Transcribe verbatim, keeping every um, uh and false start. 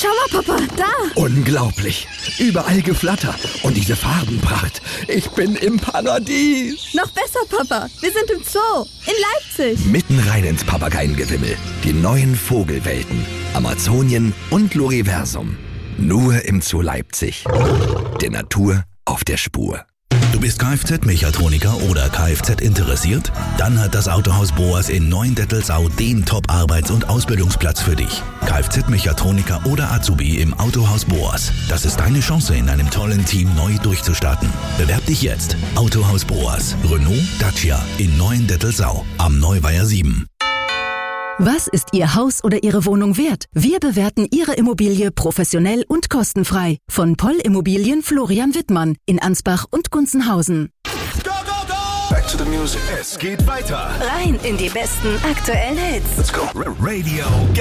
Schau mal, Papa, da. Unglaublich. Überall Geflatter. Und diese Farbenpracht. Ich bin im Paradies. Noch besser, Papa. Wir sind im Zoo. In Leipzig. Mitten rein ins Papageiengewimmel. Die neuen Vogelwelten. Amazonien und Loriversum. Nur im Zoo Leipzig. Der Natur auf der Spur. Du bist Kfz-Mechatroniker oder Kfz interessiert? Dann hat das Autohaus Boas in Neuendettelsau den Top-Arbeits- und Ausbildungsplatz für dich. Kfz-Mechatroniker oder Azubi im Autohaus Boas. Das ist deine Chance, in einem tollen Team neu durchzustarten. Bewerb dich jetzt. Autohaus Boas. Renault, Dacia in Neuendettelsau am Neuweiher sieben. Was ist Ihr Haus oder Ihre Wohnung wert? Wir bewerten Ihre Immobilie professionell und kostenfrei. Von Poll Immobilien Florian Wittmann in Ansbach und Gunzenhausen. Go, go, go! Back to the music. Es geht weiter. Rein in die besten aktuellen Hits. Let's go. Radio